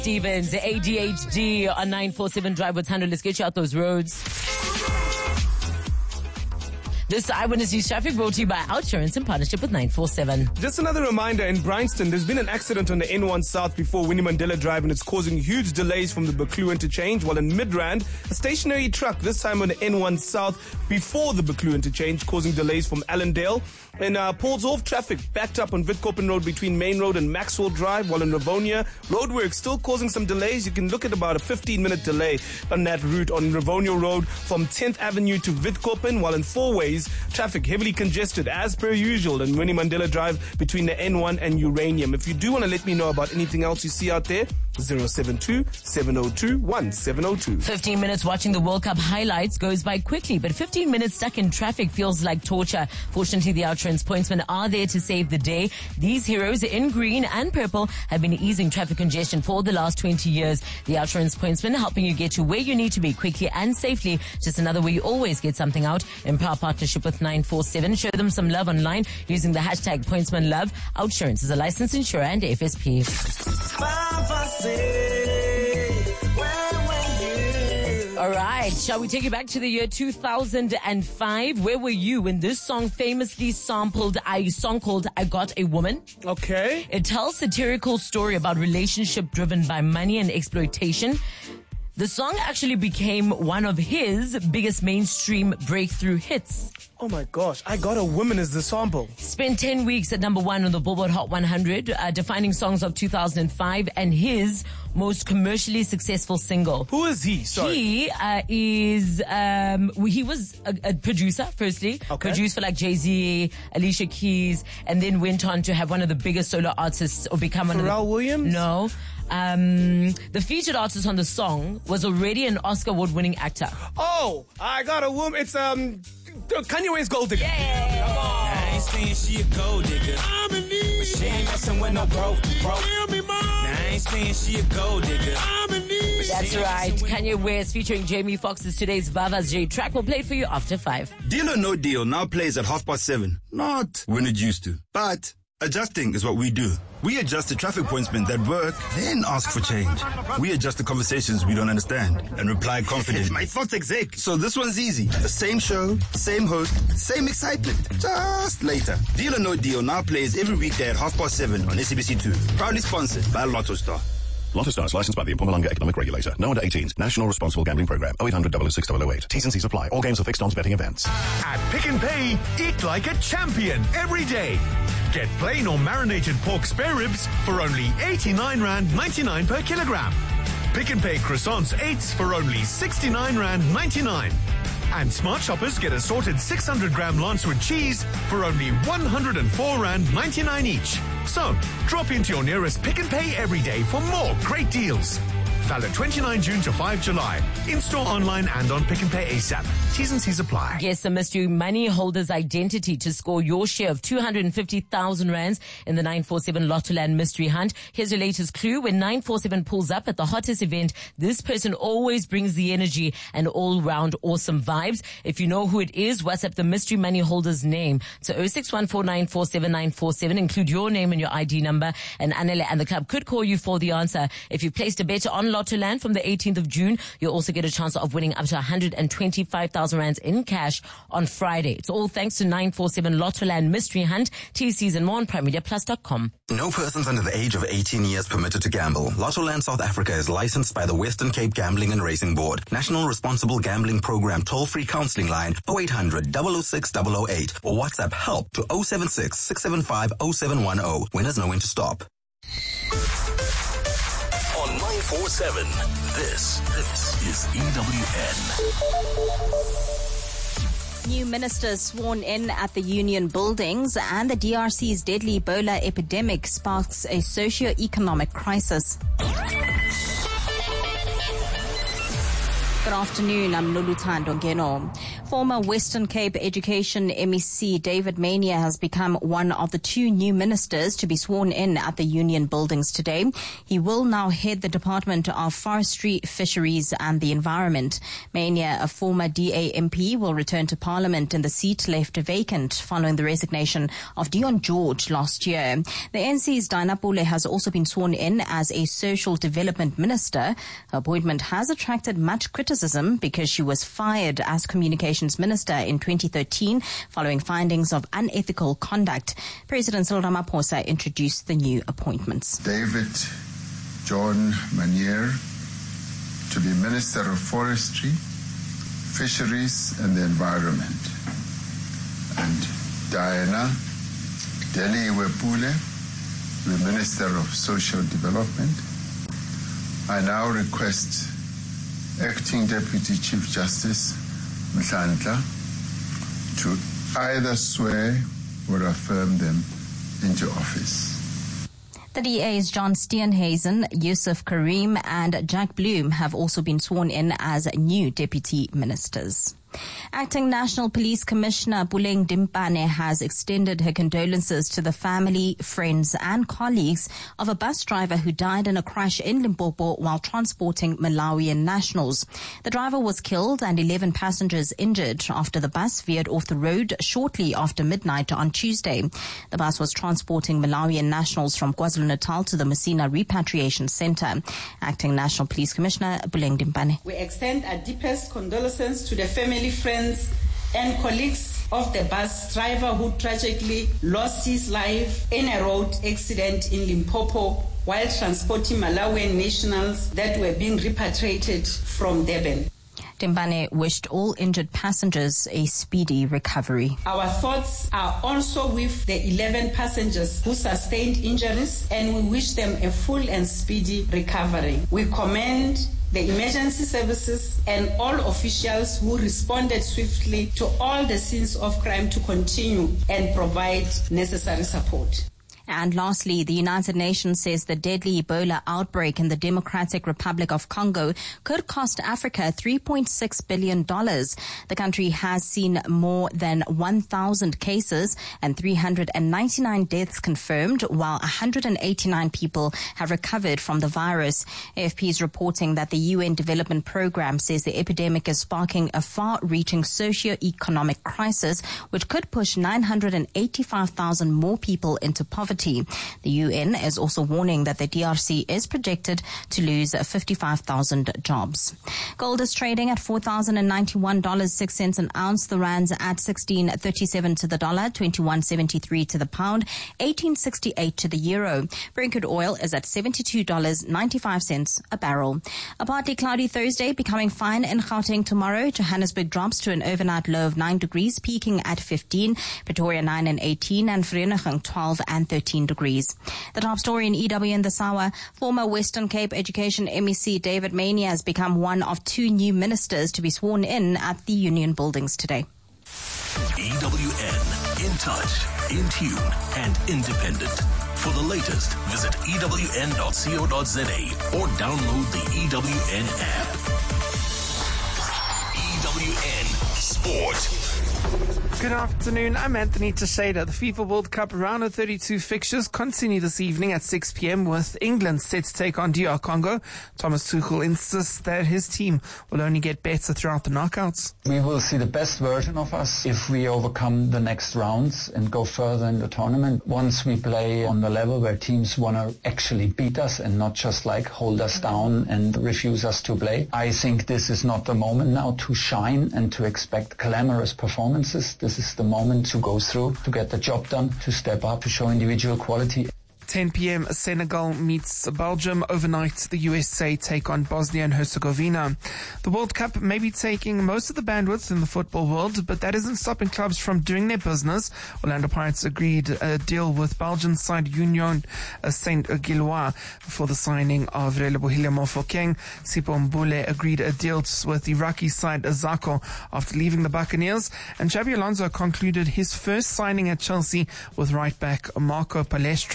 Stevens, ADHD on 947 Drive with Thando. Let's get you out those roads. This Eyewitness News Traffic brought to you by Outsurance in partnership with 947. Just another reminder, in Bryanston, there's been an accident on the N1 South before Winnie Mandela Drive, and it's causing huge delays from the Buccleuch interchange. While in Midrand, a stationary truck, this time on the N1 South before the Buccleuch interchange, causing delays from Allendale. And Paulshof traffic backed up on Witkoppen Road between Main Road and Maxwell Drive, while in Rivonia, roadwork still causing some delays. You can look at about a 15-minute delay on that route on Rivonia Road from 10th Avenue to Witkoppen, while in Four Ways, traffic heavily congested as per usual in Winnie Mandela Drive between the N1 and Uranium. If you do want to let me know about anything else you see out there, 072-702-1702. 15 minutes watching the World Cup highlights goes by quickly, but 15 minutes stuck in traffic feels like torture. Fortunately, the Outsurance pointsmen are there to save the day. These heroes in green and purple have been easing traffic congestion for the last 20 years. The Outsurance pointsmen helping you get to where you need to be quickly and safely. Just another way you always get something out. In partnership with 947. Show them some love online using the hashtag pointsmanlove. Outsurance is a licensed insurer and FSP. All right, shall we take you back to the year 2005? Where were you when this song famously sampled a song called I Got a Woman? Okay. It tells a satirical story about relationship driven by money and exploitation. The song actually became one of his biggest mainstream breakthrough hits. Oh my gosh, I Got a Woman is the sample. Spent 10 weeks at number 1 on the Billboard Hot 100, defining songs of 2005 and his most commercially successful single. Who is he? Sorry. He was a producer, firstly. Okay. Produced for like Jay-Z, Alicia Keys, and then went on to have one of the biggest solo artists or become one of the... Pharrell Williams? No. The featured artist on the song was already an Oscar award-winning actor. Oh, I Got a Woman. It's Kanye West's Gold Digger. Yeah. Come on. I ain't saying she a gold digger, I'm in need, but she ain't messing with no broke. Tell me, Mom. Now I ain't saying she a gold digger, I'm in need. That's right. Kanye West featuring Jamie Foxx is today's Vava's J track. We'll play it for you after 5. Deal or No Deal now plays at 7:30. Not when it used to, but adjusting is what we do. We adjust the traffic pointsmen that work, then ask for change. We adjust the conversations we don't understand and reply confidently. My thoughts exec. So this one's easy. The same show, same host, same excitement. Just later. Deal or No Deal now plays every weekday at 7:30 on SABC2. Proudly sponsored by Lotto Star. Lotto Stars licensed by the Mpumalanga Economic Regulator. No under 18s. National Responsible Gambling Program. 0800 006 008. T's and C's apply. All games are fixed odds betting events. At Pick n Pay, eat like a champion every day. Get plain or marinated pork spare ribs for only 89 Rand 99 per kilogram. Pick n Pay croissants 8s for only 69 Rand 99. And smart shoppers get assorted 600-gram lance with cheese for only 104 Rand 99 each. So, drop into your nearest Pick n Pay every day for more great deals. Valid 29 June to 5 July. In-store, online, and on Pick n Pay ASAP. T's and C's apply. Guess the mystery money holder's identity to score your share of 250,000 rands in the 947 Lottoland Mystery Hunt. Here's your latest clue. When 947 pulls up at the hottest event, this person always brings the energy and all-round awesome vibes. If you know who it is, WhatsApp the mystery money holder's name to 0614947947. Include your name and your ID number, and Anele and the club could call you for the answer. If you placed a bet on Lottoland from the 18th of June, you'll also get a chance of winning up to 125,000 rands in cash on Friday. It's all thanks to 947 Lottoland Mystery Hunt. TCs and more on PrimeMediaPlus.com. No persons under the age of 18 years permitted to gamble. Lottoland South Africa is licensed by the Western Cape Gambling and Racing Board. National Responsible Gambling Program toll-free counseling line 0800 006 008 or WhatsApp help to 076 675 0710. Winners know when to stop. On 947, this is EWN. New ministers sworn in at the union buildings, and the DRC's deadly Ebola epidemic sparks a socio-economic crisis. Good afternoon, I'm Luluthando Ngeno. Former Western Cape Education MEC David Mania has become one of the 2 new ministers to be sworn in at the Union Buildings today. He will now head the Department of Forestry, Fisheries and the Environment. Mania, a former DA MP, will return to Parliament in the seat left vacant following the resignation of Dion George last year. The NC's Diana Pule has also been sworn in as a Social Development Minister. Her appointment has attracted much criticism because she was fired as Communications Minister in 2013 following findings of unethical conduct. President Cyril Ramaphosa introduced the new appointments. David John Manier to be Minister of Forestry, Fisheries and the Environment, and Diana Deli-Wepule, the Minister of Social Development. I now request Acting Deputy Chief Justice Mhlandla to either swear or affirm them into office. The DA's John Steenhuisen, Yusuf Karim and Jack Bloom have also been sworn in as new deputy ministers. Acting National Police Commissioner Buleng Dimpane has extended her condolences to the family, friends and colleagues of a bus driver who died in a crash in Limpopo while transporting Malawian nationals. The driver was killed and 11 passengers injured after the bus veered off the road shortly after midnight on Tuesday. The bus was transporting Malawian nationals from KwaZulu-Natal to the Messina Repatriation Center. Acting National Police Commissioner Buleng Dimpane. We extend our deepest condolences to the family, friends and colleagues of the bus driver who tragically lost his life in a road accident in Limpopo while transporting Malawian nationals that were being repatriated from Durban. Dimpane wished all injured passengers a speedy recovery. Our thoughts are also with the 11 passengers who sustained injuries, and we wish them a full and speedy recovery. We commend the emergency services and all officials who responded swiftly to all the scenes of crime to continue and provide necessary support. And lastly, the United Nations says the deadly Ebola outbreak in the Democratic Republic of Congo could cost Africa $3.6 billion. The country has seen more than 1,000 cases and 399 deaths confirmed, while 189 people have recovered from the virus. AFP is reporting that the UN Development Programme says the epidemic is sparking a far-reaching socio-economic crisis, which could push 985,000 more people into poverty. The UN is also warning that the DRC is projected to lose 55,000 jobs. Gold is trading at $4,091.06 an ounce. The rand's at 16.37 to the dollar, 21.73 to the pound, 18.68 to the euro. Brent crude oil is at $72.95 a barrel. A partly cloudy Thursday, becoming fine in Gauteng tomorrow. Johannesburg drops to an overnight low of 9 degrees, peaking at 15. Pretoria 9 and 18, and Vereeniging 12 and 13 degrees. The top story in EW in this hour: former Western Cape Education MEC David Mania has become one of 2 new ministers to be sworn in at the Union Buildings today. EWN, in touch, in tune, and independent. For the latest, visit ewn.co.za or download the EWN app. EWN Sport. Good afternoon, I'm Anthony Teixeira. The FIFA World Cup round of 32 fixtures continue this evening at 6 p.m. with England set to take on DR Congo. Thomas Tuchel insists that his team will only get better throughout the knockouts. We will see the best version of us if we overcome the next rounds and go further in the tournament. Once we play on the level where teams want to actually beat us and not just like hold us down and refuse us to play. I think this is not the moment now to shine and to expect glamorous performances. This is the moment to go through, to get the job done, to step up, to show individual quality. 10 p.m. Senegal meets Belgium. Overnight, the USA take on Bosnia and Herzegovina. The World Cup may be taking most of the bandwidth in the football world, but that isn't stopping clubs from doing their business. Orlando Pirates agreed a deal with Belgian side Union Saint-Gilloise for the signing of Relebohile Mofokeng. Sipho Mbule agreed a deal with Iraqi side Zako after leaving the Buccaneers. And Xabi Alonso concluded his first signing at Chelsea with right back Marco Palestra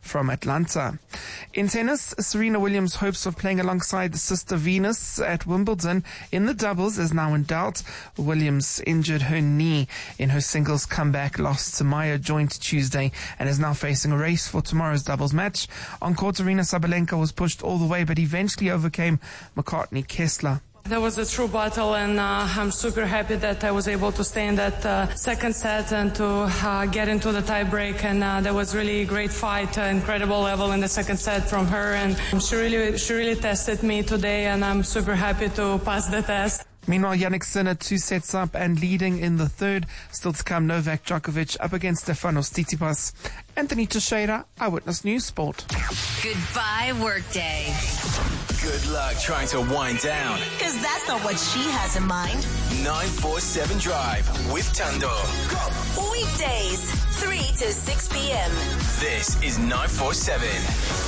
from Atlanta. In tennis, Serena Williams' hopes of playing alongside sister Venus at Wimbledon in the doubles is now in doubt. Williams injured her knee in her singles comeback loss to Maya Joint Tuesday and is now facing a race for tomorrow's doubles match. On court, Arina Sabalenka was pushed all the way but eventually overcame McCartney Kessler. That was a true battle, and I'm super happy that I was able to stay in that second set and to get into the tie break. And that was really a great fight, incredible level in the second set from her. And she really tested me today, and I'm super happy to pass the test. Meanwhile, Jannik Sinner 2 sets up and leading in the third. Still to come, Novak Djokovic up against Stefanos Tsitsipas. Anthony Teixeira, Eyewitness News Sport. Goodbye, workday. Good luck trying to wind down. Because that's not what she has in mind. 947 Drive with Tando. Weekdays, 3 to 6 p.m. This is 947.